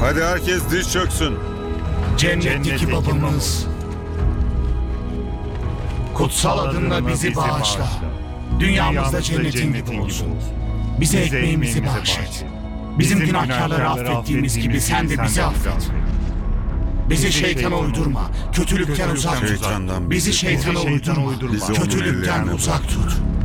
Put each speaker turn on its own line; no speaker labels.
Hadi herkes diz çöksün.
Cennetteki babamız, kutsal adınla bizi bağışla. Dünyamızda cennetin gibi olsun. Bize ekmeğimizi bahşet. Bizim günahkarları affettiğimiz gibi sen de bizi affet. Bizi şeytana uydurma, kötülükten uzak tut.
Şeytandan
Bizi şeytana uydurma,
bizi onun
kötülükten
ellerine
uzak tut.